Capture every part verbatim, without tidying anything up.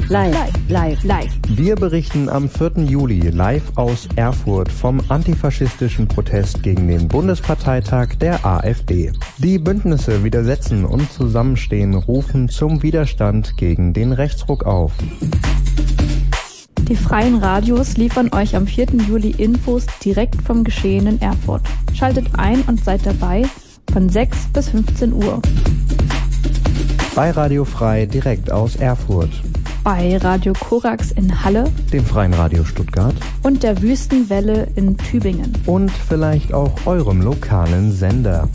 Live, live, live. Wir berichten am vierten Juli live aus Erfurt vom antifaschistischen Protest gegen den Bundesparteitag der AfD. Die Bündnisse widersetzen und Zusammenstehen rufen zum Widerstand gegen den Rechtsruck auf. Die freien Radios liefern euch am vierten Juli Infos direkt vom Geschehen in Erfurt. Schaltet ein und seid dabei von sechs bis fünfzehn Uhr. Bei Radio Frei direkt aus Erfurt. Bei Radio Korax in Halle, dem Freien Radio Stuttgart und der Wüstenwelle in Tübingen. Und vielleicht auch eurem lokalen Sender.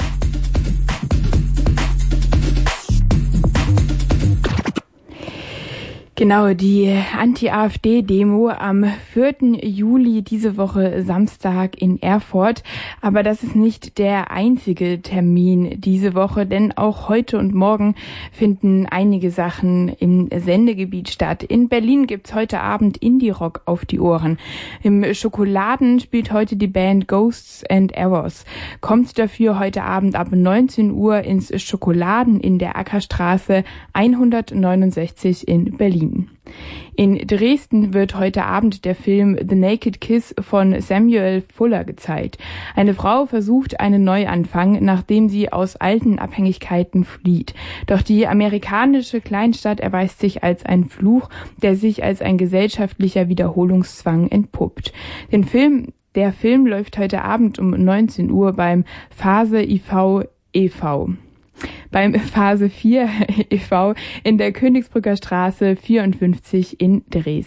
Genau, die Anti-AfD-Demo am vierten Juli diese Woche Samstag in Erfurt. Aber das ist nicht der einzige Termin diese Woche, denn auch heute und morgen finden einige Sachen im Sendegebiet statt. In Berlin gibt's heute Abend Indie-Rock auf die Ohren. Im Schokoladen spielt heute die Band Ghosts and Errors. Kommt dafür heute Abend ab neunzehn Uhr ins Schokoladen in der Ackerstraße hundertneunundsechzig in Berlin. In Dresden wird heute Abend der Film The Naked Kiss von Samuel Fuller gezeigt. Eine Frau versucht einen Neuanfang, nachdem sie aus alten Abhängigkeiten flieht. Doch die amerikanische Kleinstadt erweist sich als ein Fluch, der sich als ein gesellschaftlicher Wiederholungszwang entpuppt. Den Film, der Film läuft heute Abend um neunzehn Uhr beim Phase I V e V Beim Phase vier e V in der Königsbrücker Straße vierundfünfzig in Dresden.